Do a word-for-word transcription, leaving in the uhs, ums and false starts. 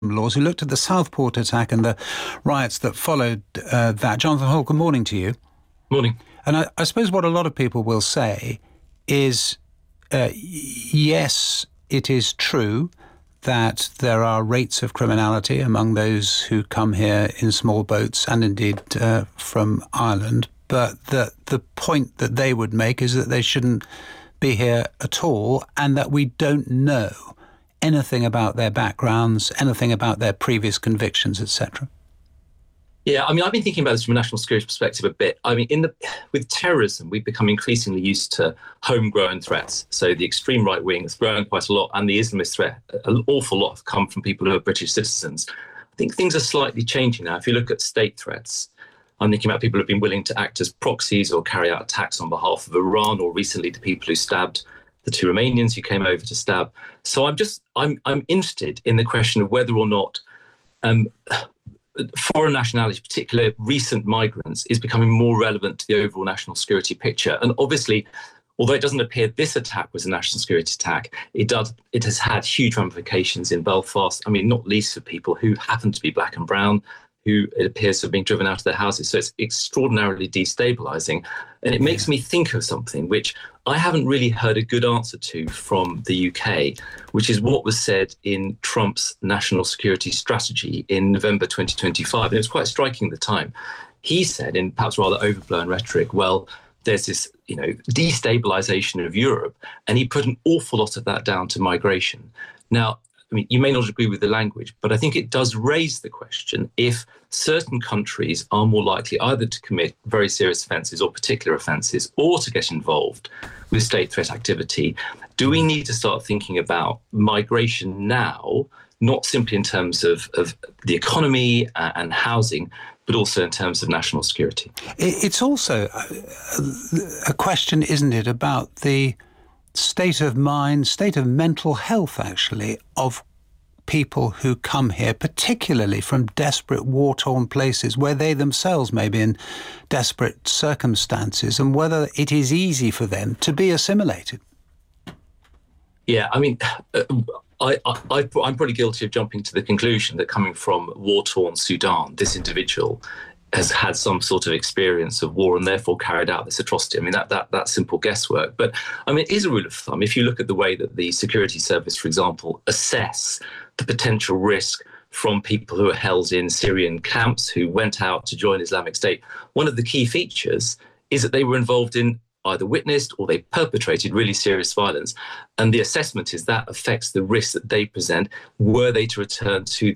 Laws, who looked at the Southport attack and the riots that followed uh, that. Jonathan Hall, good morning to you. Morning. And I, I suppose what a lot of people will say is, uh, yes, it is true that there are rates of criminality among those who come here in small boats and indeed uh, from Ireland, but that the point that they would make is that they shouldn't be here at all and that we don't know anything about their backgrounds, anything about their previous convictions, et cetera. Yeah, I mean, I've been thinking about this from a national security perspective a bit. I mean, in the with terrorism, we've become increasingly used to homegrown threats. So the extreme right wing has grown quite a lot, and the Islamist threat, an awful lot, have come from people who are British citizens. I think things are slightly changing now. If you look at state threats, I'm thinking about people who have been willing to act as proxies or carry out attacks on behalf of Iran, or recently the people who stabbed the two Romanians who came over to stab. So I'm just, I'm, I'm interested in the question of whether or not um, foreign nationality, particularly recent migrants, is becoming more relevant to the overall national security picture. And obviously, although it doesn't appear this attack was a national security attack, it does. It has had huge ramifications in Belfast. I mean, not least for people who happen to be black and brown, who it appears have been driven out of their houses. So it's extraordinarily destabilising. And it makes me think of something which I haven't really heard a good answer to from the U K, which is what was said in Trump's national security strategy in November twenty twenty-five. And it was quite striking at the time. He said, in perhaps rather overblown rhetoric, well, there's this, you know, destabilisation of Europe. And he put an awful lot of that down to migration. Now, I mean, you may not agree with the language, but I think it does raise the question if certain countries are more likely either to commit very serious offences or particular offences or to get involved with state threat activity. Do we need to start thinking about migration now, not simply in terms of, of the economy and housing, but also in terms of national security? It's also a question, isn't it, about the state of mind, state of mental health, actually, of people who come here, particularly from desperate war-torn places where they themselves may be in desperate circumstances, and whether it is easy for them to be assimilated. Yeah, I mean, I, I, I'm pretty guilty of jumping to the conclusion that coming from war-torn Sudan, this individual has had some sort of experience of war and therefore carried out this atrocity. I mean, that that that's simple guesswork. But, I mean, it is a rule of thumb. If you look at the way that the security service, for example, assess the potential risk from people who are held in Syrian camps who went out to join Islamic State, one of the key features is that they were involved in either witnessed or they perpetrated really serious violence. And the assessment is that affects the risk that they present were they to return to